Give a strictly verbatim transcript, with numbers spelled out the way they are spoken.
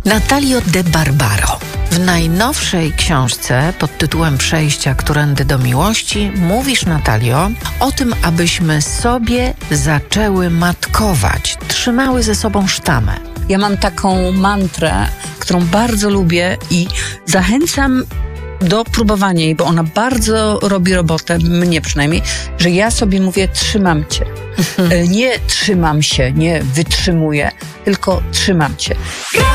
Natalio de Barbaro. W najnowszej książce pod tytułem Przejścia którędy do miłości mówisz, Natalio, o tym, abyśmy sobie zaczęły matkować, trzymały ze sobą sztamę. Ja mam taką mantrę, którą bardzo lubię i zachęcam do próbowania jej, bo ona bardzo robi robotę, mnie przynajmniej, że ja sobie mówię, trzymam cię. Nie trzymam się, nie wytrzymuję, tylko trzymam cię.